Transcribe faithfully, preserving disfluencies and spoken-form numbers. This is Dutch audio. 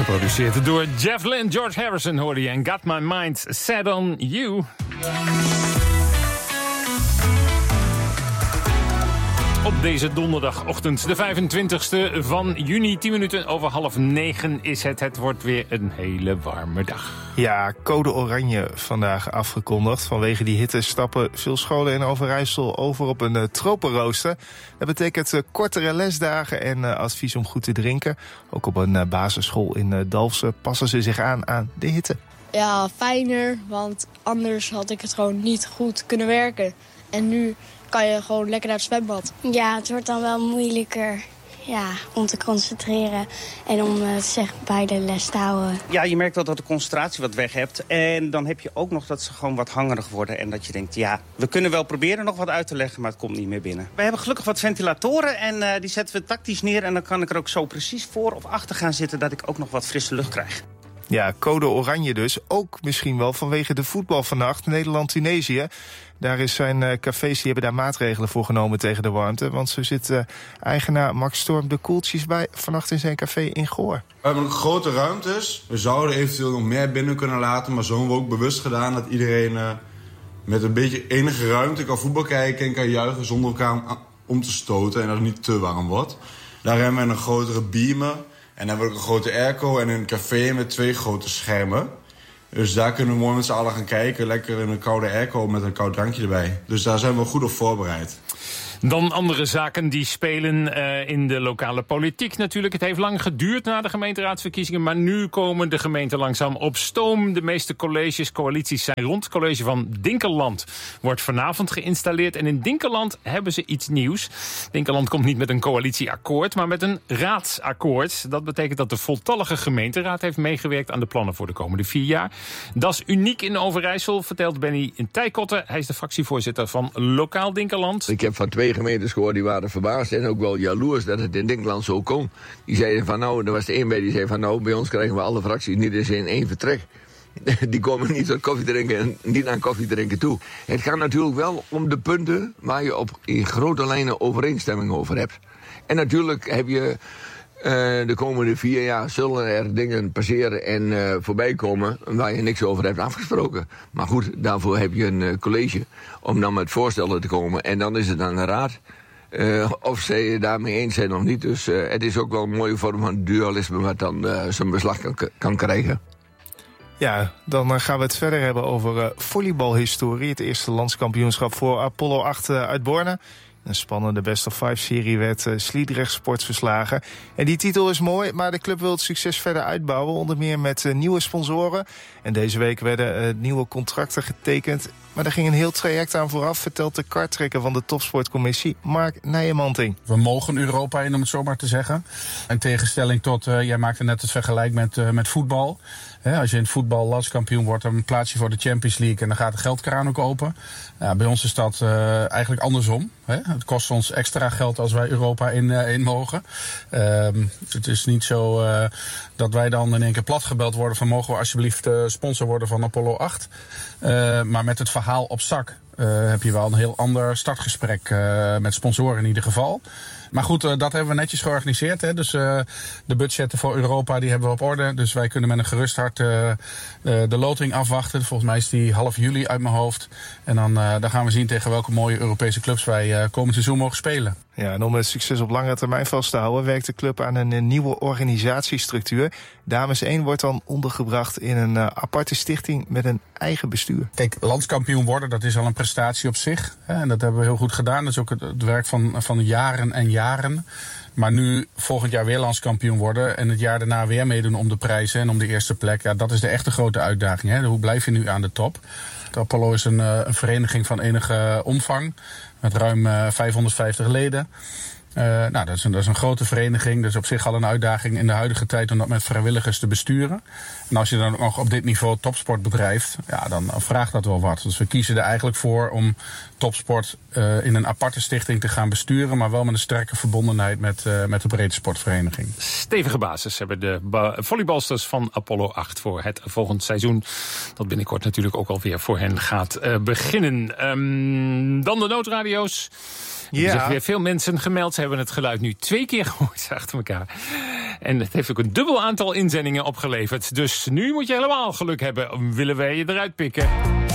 Geproduceerd door Jeff Lynne, George Harrison hoorde je en Got My Mind Set On You. Op deze donderdagochtend, de vijfentwintigste van juni, tien minuten over half negen is het. Het wordt weer een hele warme dag. Ja, code oranje vandaag afgekondigd. Vanwege die hitte stappen veel scholen in Overijssel over op een uh, tropenrooster. Dat betekent uh, kortere lesdagen en uh, advies om goed te drinken. Ook op een uh, basisschool in uh, Dalfsen passen ze zich aan aan de hitte. Ja, fijner, want anders had ik het gewoon niet goed kunnen werken. En nu kan je gewoon lekker naar het zwembad. Ja, het wordt dan wel moeilijker ja, om te concentreren en om uh, zeg, bij de les te houden. Ja, je merkt wel dat de concentratie wat weg hebt. En dan heb je ook nog dat ze gewoon wat hangerig worden. En dat je denkt, ja, we kunnen wel proberen nog wat uit te leggen, maar het komt niet meer binnen. We hebben gelukkig wat ventilatoren en uh, die zetten we tactisch neer. En dan kan ik er ook zo precies voor of achter gaan zitten dat ik ook nog wat frisse lucht krijg. Ja, code oranje dus. Ook misschien wel vanwege de voetbal vannacht. Nederland-Tunesië. Daar is zijn uh, cafés, die hebben daar maatregelen voor genomen tegen de warmte. Want zo zit uh, eigenaar Max Storm de koeltjes bij vannacht in zijn café in Goor. We hebben ook grote ruimtes. We zouden eventueel nog meer binnen kunnen laten. Maar zo hebben we ook bewust gedaan dat iedereen uh, met een beetje enige ruimte kan voetbal kijken en kan juichen zonder elkaar om te stoten. En dat het niet te warm wordt. Daar hebben we een grotere beamer. En dan hebben we ook een grote airco en een café met twee grote schermen. Dus daar kunnen we mooi met z'n allen gaan kijken. Lekker in een koude airco met een koud drankje erbij. Dus daar zijn we goed op voorbereid. Dan andere zaken die spelen uh, in de lokale politiek natuurlijk. Het heeft lang geduurd na de gemeenteraadsverkiezingen, maar nu komen de gemeenten langzaam op stoom. De meeste colleges, coalities zijn rond. Het college van Dinkeland wordt vanavond geïnstalleerd. En in Dinkeland hebben ze iets nieuws. Dinkeland komt niet met een coalitieakkoord, maar met een raadsakkoord. Dat betekent dat de voltallige gemeenteraad heeft meegewerkt aan de plannen voor de komende vier jaar. Dat is uniek in Overijssel, vertelt Benny Tijkotten. Hij is de fractievoorzitter van Lokaal Dinkeland. Ik heb van twee gemeentes gehoord, die waren verbaasd en ook wel jaloers dat het in Dinkeland zo kon. Die zeiden van nou, er was de een bij die zei van nou, bij ons krijgen we alle fracties niet eens in één vertrek. Die komen niet tot koffie drinken en niet aan koffie drinken toe. Het gaat natuurlijk wel om de punten waar je op in grote lijnen overeenstemming over hebt. En natuurlijk heb je uh, de komende vier jaar zullen er dingen passeren en uh, voorbij komen waar je niks over hebt afgesproken. Maar goed, daarvoor heb je een uh, college om dan met voorstellen te komen. En dan is het aan de raad uh, of zij daarmee eens zijn of niet. Dus uh, het is ook wel een mooie vorm van dualisme wat dan uh, zijn beslag kan, kan krijgen. Ja, dan gaan we het verder hebben over uh, volleybalhistorie. Het eerste landskampioenschap voor Apollo acht uh, uit Borne. Een spannende best of five serie werd uh, Sliedrecht Sport verslagen. En die titel is mooi, maar de club wil het succes verder uitbouwen. Onder meer met uh, nieuwe sponsoren. En deze week werden uh, nieuwe contracten getekend. Maar er ging een heel traject aan vooraf, vertelt de karttrekker van de topsportcommissie, Mark Nijenmanting. We mogen Europa in, om het zo maar te zeggen. In tegenstelling tot, uh, jij maakte net het vergelijk met, uh, met voetbal. He, als je in het voetbal landskampioen wordt, dan plaats je voor de Champions League en dan gaat de geldkraan ook open. Ja, bij ons is dat uh, eigenlijk andersom. He. Het kost ons extra geld als wij Europa in, uh, in mogen. Uh, het is niet zo uh, dat wij dan in één keer platgebeld worden van mogen we alsjeblieft uh, sponsor worden van Apollo acht. Uh, maar met het verhaal op zak uh, heb je wel een heel ander startgesprek uh, met sponsoren in ieder geval. Maar goed, uh, dat hebben we netjes georganiseerd. Hè. Dus uh, de budgetten voor Europa die hebben we op orde. Dus wij kunnen met een gerust hart uh, uh, de loting afwachten. Volgens mij is die half juli uit mijn hoofd. En dan, uh, dan gaan we zien tegen welke mooie Europese clubs wij uh, komend seizoen mogen spelen. Ja, en om het succes op lange termijn vast te houden werkt de club aan een nieuwe organisatiestructuur. Dames één wordt dan ondergebracht in een uh, aparte stichting met een eigen bestuur. Kijk, landskampioen worden, dat is al een prestatie op zich. Hè, en dat hebben we heel goed gedaan. Dat is ook het, het werk van, van jaren en jaren. Maar nu volgend jaar weer landskampioen worden en het jaar daarna weer meedoen om de prijzen en om de eerste plek. Ja, dat is de echte grote uitdaging. Hè. Hoe blijf je nu aan de top? De Apollo is een, een vereniging van enige omvang met ruim uh, vijfhonderdvijftig leden. Uh, nou, dat is, een, dat is een grote vereniging. Dat is op zich al een uitdaging in de huidige tijd om dat met vrijwilligers te besturen. En als je dan nog op dit niveau topsport bedrijft, ja, dan vraagt dat wel wat. Dus we kiezen er eigenlijk voor om topsport uh, in een aparte stichting te gaan besturen, maar wel met een sterke verbondenheid met, uh, met de breedte sportvereniging. Stevige basis hebben de ba- volleybalsters van Apollo acht voor het volgend seizoen. Dat binnenkort natuurlijk ook alweer voor hen gaat uh, beginnen. Um, dan de noodradio's. Er Ja. zijn weer veel mensen gemeld. Ze hebben het geluid nu twee keer gehoord achter elkaar. En het heeft ook een dubbel aantal inzendingen opgeleverd. Dus nu moet je helemaal geluk hebben. Willen wij je eruit pikken?